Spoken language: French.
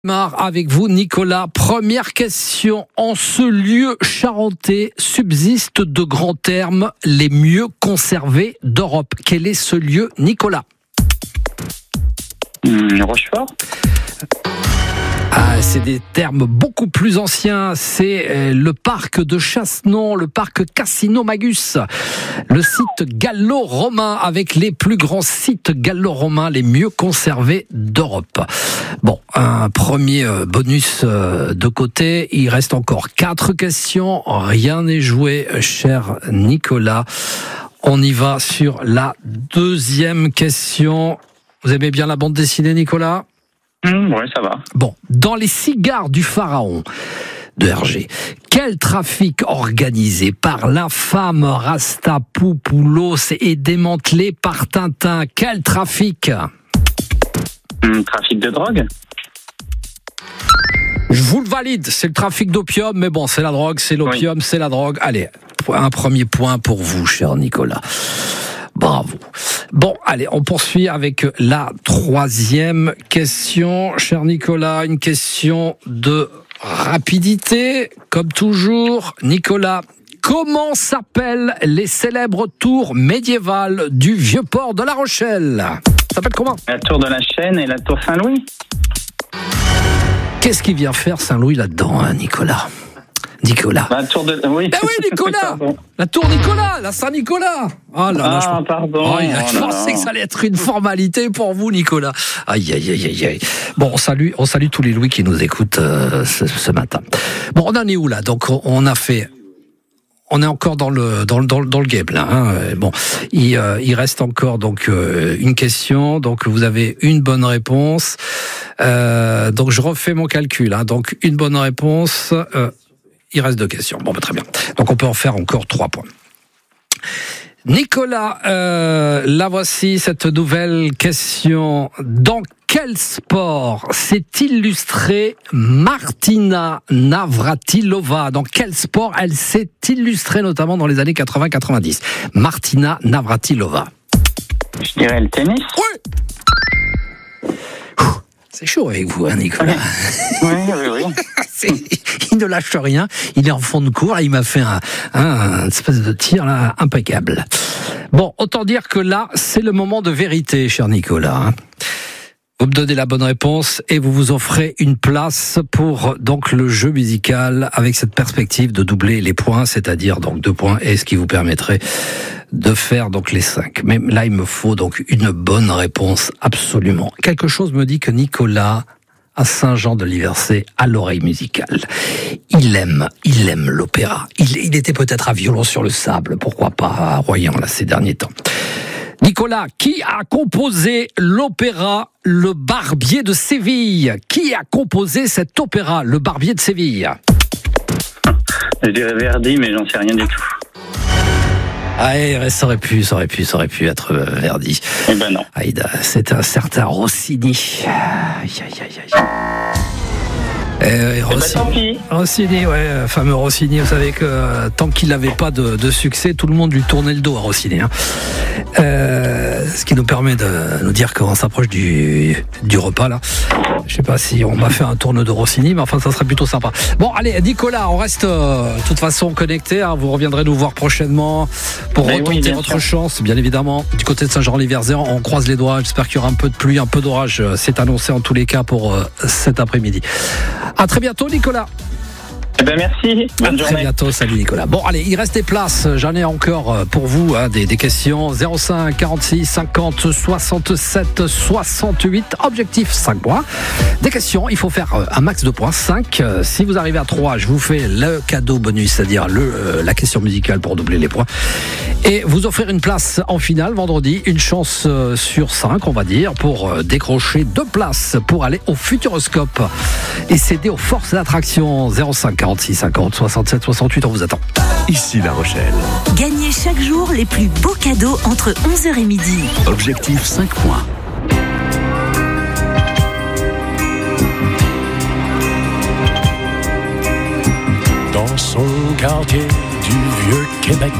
Avec vous, Nicolas. Première question. En ce lieu charentais subsistent de grands termes les mieux conservés d'Europe. Quel est ce lieu, Nicolas ? Rochefort. C'est des termes beaucoup plus anciens. C'est le parc de Chassenon, le parc Casino-Magus, le site gallo-romain avec les plus grands sites gallo-romains les mieux conservés d'Europe. Bon, un premier bonus de côté. Il reste encore 4 questions. Rien n'est joué, cher Nicolas. On y va sur la deuxième question. Vous aimez bien la bande dessinée, Nicolas ? Oui, ça va. Bon, dans les cigares du pharaon de Hergé, quel trafic organisé par l'infâme Rastapopoulos est démantelé par Tintin ? Quel trafic ? Trafic de drogue. Je vous le valide, c'est le trafic d'opium, mais bon, c'est la drogue, c'est l'opium, oui. C'est la drogue. Allez, un premier point pour vous, cher Nicolas. Bravo. Bon, allez, on poursuit avec la troisième question. Cher Nicolas, une question de rapidité. Comme toujours, Nicolas, comment s'appellent les célèbres tours médiévales du vieux port de La Rochelle ? Ça s'appelle comment ? La tour de la Chaîne et la tour Saint-Louis. Qu'est-ce qu'il vient faire Saint-Louis là-dedans, hein, Nicolas ? Nicolas. La tour de... Oui. Ben oui, Nicolas. La tour Nicolas, la Saint-Nicolas. Oh là là, pardon. Je pensais que ça allait être une formalité pour vous, Nicolas. Aïe, aïe, aïe, aïe. Bon, on salue tous les Louis qui nous écoutent ce matin. Bon, on en est où là ? Donc, on est encore dans le game là. Hein. Bon, il reste encore donc une question. Donc, vous avez une bonne réponse. Donc, je refais mon calcul. Hein. Donc, une bonne réponse. Il reste 2 questions. Bon, très bien. Donc, on peut en faire encore 3 points. Nicolas, la voici, cette nouvelle question. Dans quel sport s'est illustrée Martina Navratilova ? Dans quel sport elle s'est illustrée, notamment dans les années 80-90 ? Martina Navratilova. Je dirais le tennis. Oui. C'est chaud avec vous, hein, Nicolas. Oui. Il ne lâche rien. Il est en fond de cours. Là, il m'a fait un espèce de tir là, impeccable. Bon, autant dire que là, c'est le moment de vérité, cher Nicolas. Hein. Vous me donnez la bonne réponse et vous vous offrez une place pour donc le jeu musical avec cette perspective de doubler les points, c'est-à-dire donc 2 points, et ce qui vous permettrait de faire donc les 5. Mais là, il me faut donc une bonne réponse, absolument. Quelque chose me dit que Nicolas, à Saint-Jean-de-Liversay, a l'oreille musicale. Il aime l'opéra. Il était peut-être à Violon sur le sable, pourquoi pas à Royan, là, ces derniers temps. Nicolas, qui a composé l'opéra Le Barbier de Séville ? Qui a composé cet opéra, Le Barbier de Séville ? Je dirais Verdi, mais j'en sais rien du tout. Ça aurait pu être Verdi. Eh ben non. Aïda, c'est un certain Rossini. Rossini, fameux Rossini. Vous savez que tant qu'il n'avait pas de succès, tout le monde lui tournait le dos à Rossini. Hein. Ce qui nous permet de nous dire qu'on s'approche du repas là. Je sais pas si on va faire un tourne de Rossini, mais enfin ça serait plutôt sympa. Bon, allez, Nicolas, on reste de toute façon connectés. Hein. Vous reviendrez nous voir prochainement pour retenter votre chance, bien évidemment. Du côté de Saint-Jean-Liversay, on croise les doigts. J'espère qu'il y aura un peu de pluie, un peu d'orage. C'est annoncé en tous les cas pour cet après-midi. À très bientôt, Nicolas. Eh ben merci, bonne journée. À très bientôt, salut Nicolas. Bon, allez, il reste des places, j'en ai encore pour vous, hein, des questions. 05 46 50 67 68, objectif 5 points. Des questions, il faut faire un max de points, 5. Si vous arrivez à 3, je vous fais le cadeau bonus, c'est-à-dire la question musicale pour doubler les points. Et vous offrir une place en finale vendredi, une chance sur 5, on va dire, pour décrocher 2 places pour aller au Futuroscope et céder aux forces d'attraction. 05 46 50 67 68, on vous attend. Ici La Rochelle. Gagnez chaque jour les plus beaux cadeaux entre 11h et midi. Objectif 5 points. Dans son quartier du vieux Québec,